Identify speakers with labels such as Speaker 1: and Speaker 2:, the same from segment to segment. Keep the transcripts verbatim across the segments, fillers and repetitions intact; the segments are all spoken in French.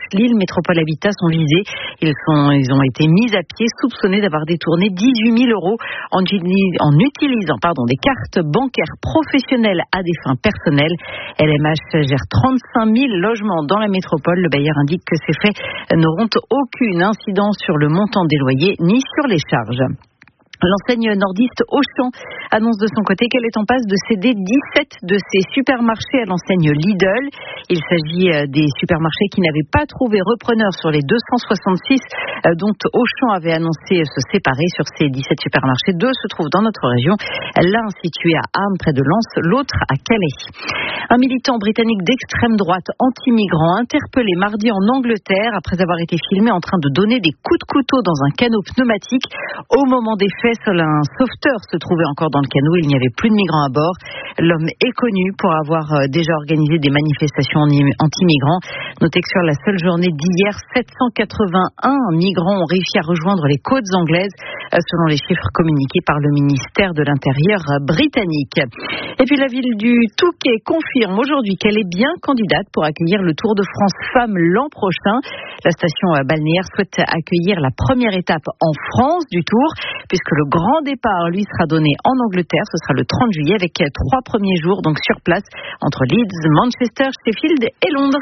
Speaker 1: Lille Métropole Habitat sont visés. Ils, sont, ils ont été mis à pied, soupçonnés d'avoir détourné dix-huit mille euros en, en utilisant pardon, des cartes bancaires professionnelles à des fins personnelles. L M H gère trente-cinq mille logements dans la métropole. Le bailleur indique que ces faits n'auront aucune incidence sur le montant des loyers ni sur les charges. L'enseigne nordiste Auchan annonce de son côté qu'elle est en passe de céder dix-sept de ses supermarchés à l'enseigne Lidl. Il s'agit des supermarchés qui n'avaient pas trouvé repreneur sur les deux cent soixante-six dont Auchan avait annoncé se séparer. Sur ces dix-sept supermarchés, deux se trouvent dans notre région, l'un situé à Armes près de Lens, l'autre à Calais. Un militant britannique d'extrême droite anti-migrant interpellé mardi en Angleterre après avoir été filmé en train de donner des coups de couteau dans un canot pneumatique. Au moment des faits, seul un sauveteur se trouvait encore dans le canot. Il n'y avait plus de migrants à bord. L'homme est connu pour avoir déjà organisé des manifestations anti-migrants. Notez que sur la seule journée d'hier, sept cent quatre-vingt-un migrants ont réussi à rejoindre les côtes anglaises, selon les chiffres communiqués par le ministère de l'Intérieur britannique. Et puis la ville du Touquet confirme aujourd'hui qu'elle est bien candidate pour accueillir le Tour de France Femmes l'an prochain. La station balnéaire souhaite accueillir la première étape en France du Tour, puisque le grand départ, lui, sera donné en Angleterre. Ce sera le trente juillet avec trois premiers jours donc sur place entre Leeds, Manchester, Sheffield et Londres.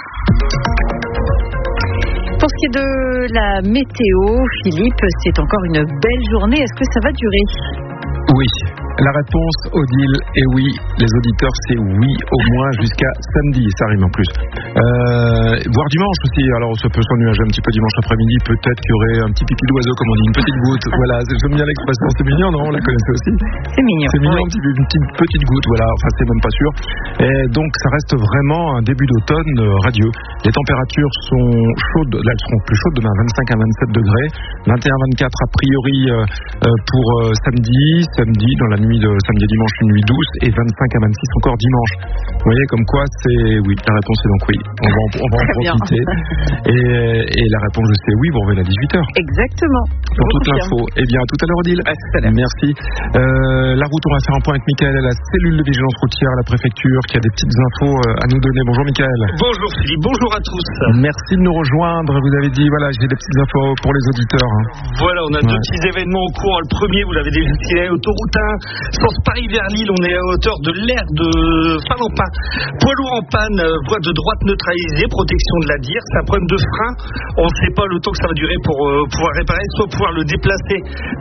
Speaker 1: Pour ce qui est de la météo, Philippe, c'est encore une belle journée. Est-ce que ça va durer ?
Speaker 2: Oui. La réponse, Odile, est oui. Les auditeurs, c'est oui, au moins jusqu'à samedi. Ça rime en plus. Euh, voire dimanche aussi. Alors, ça peut s'ennuager un petit peu dimanche après-midi. Peut-être qu'il y aurait un petit pipi d'oiseau, comme on dit, une petite goutte. Voilà, j'aime bien l'expression. C'est mignon, non ? On la connaissait aussi.
Speaker 1: C'est mignon.
Speaker 2: C'est mignon,
Speaker 1: oui.
Speaker 2: une, petite, une petite, petite goutte. Voilà, enfin, c'est même pas sûr. Et donc, ça reste vraiment un début d'automne radieux. Les températures sont chaudes. Là, elles seront plus chaudes demain, vingt-cinq à vingt-sept degrés. vingt et un à vingt-quatre a priori euh, pour euh, samedi. Samedi, dans la nuit de samedi à dimanche, une nuit douce, et vingt-cinq à vingt-six encore dimanche. Vous voyez, comme quoi, c'est oui. La réponse est donc oui. On va en, on va en profiter. Et, et la réponse, c'est oui, vous revenez à dix-huit heures.
Speaker 1: Exactement.
Speaker 2: Pour toute l'info. Eh bien, à tout à l'heure, Odile.
Speaker 1: À tout à l'heure.
Speaker 2: Merci. Euh, la route, on va faire un point avec Michael à la cellule de vigilance routière à la préfecture, qui a des petites infos à nous donner. Bonjour, Michael.
Speaker 3: Bonjour, Philippe. Bonjour à tous.
Speaker 2: Merci de nous rejoindre. Vous avez dit, voilà, j'ai des petites infos pour les auditeurs. Hein.
Speaker 3: Voilà, on a ouais. deux petits événements au cours. Le premier, vous l'avez déjà dit, autoroute un, sens Paris vers Lille. On est à hauteur de l'aire de Falampin. Poids lourd en panne, voie de droite neutralisée, protection de la D I R. C'est un problème de frein. On ne sait pas le temps que ça va durer pour euh, pouvoir réparer, soit pouvoir le déplacer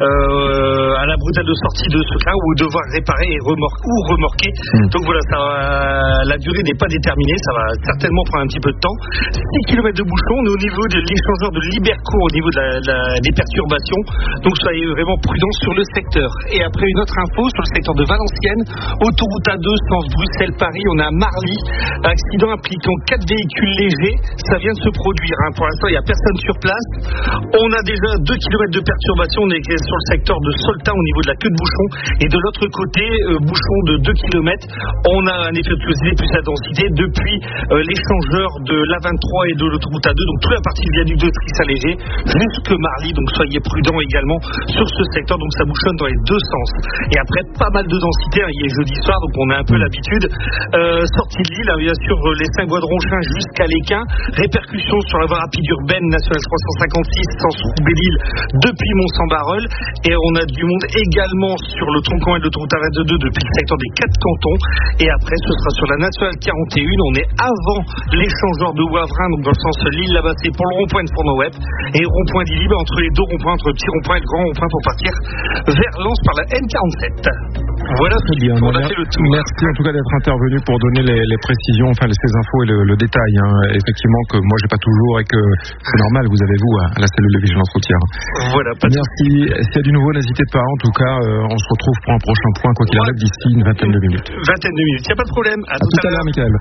Speaker 3: euh, à la brutale de sortie de ce train, ou devoir réparer et remorquer, ou remorquer. Mmh. Donc voilà, ça, euh, la durée n'est pas déterminée. Ça va certainement prendre un petit peu de temps. six kilomètres de bouchon. On est au niveau de l'échangeur de Libercourt, au niveau de la, la, des perturbations. Donc soyez vraiment prudents sur le secteur. Et après, une autre info sur le secteur de Valenciennes, autoroute A deux, sens Bruxelles-Paris, on a Marly, accident impliquant quatre véhicules légers, ça vient de se produire, hein. Pour l'instant il n'y a personne sur place, on a déjà deux kilomètres de perturbation, on est sur le secteur de Soltin au niveau de la queue de bouchon, et de l'autre côté, euh, bouchon de deux kilomètres, on a un effet de closité plus la densité depuis euh, l'échangeur de l'A vingt-trois et de l'autoroute A deux, donc toute la partie du viaduc de Tris-Allégé jusque Marly, donc soyez prudents également sur ce secteur, donc ça bouchonne dans les deux sens. Et après, pas mal de densité, hein. Il est jeudi soir, donc on a un peu l'habitude. Euh, sortie de Lille, hein, bien sûr, les cinq voies de Ronchin jusqu'à l'Équin. Répercussions sur la voie rapide urbaine nationale trois cent cinquante-six, sens Roubaix-Lille, depuis Mont-Saint-Barreul. Et on a du monde également sur le tronc commun de l'autoroute A vingt-deux depuis le secteur des quatre cantons. Et après, ce sera sur la nationale quarante et un. On est avant l'échangeur de Wavrin, donc dans le sens Lille-Labassé pour le rond-point de Fourneau-Web. Et rond-point d'Illy, entre les deux ronds-points, entre le petit rond-point et le grand rond-point pour partir vers Lens par la N quarante-sept. Voilà,
Speaker 2: très bien. On a fait le tour. Merci en tout cas d'être intervenu pour donner les, les précisions, enfin ces infos et le, le détail. Hein. Effectivement que moi j'ai pas toujours et que c'est normal, vous avez vous à la cellule de vigilance routière.
Speaker 3: Voilà.
Speaker 2: Merci. S'il y a du nouveau, n'hésitez pas. En tout cas, euh, on se retrouve pour un prochain point, quoi qu'il arrive, d'ici une vingtaine de minutes.
Speaker 3: Vingtaine de minutes. Il n'y a pas de problème. À,
Speaker 2: à
Speaker 3: tout,
Speaker 2: tout à l'heure, Michael.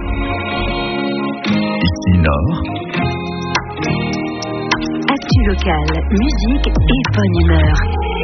Speaker 4: Ici Nord.
Speaker 5: Actu locale, musique et bonne humeur.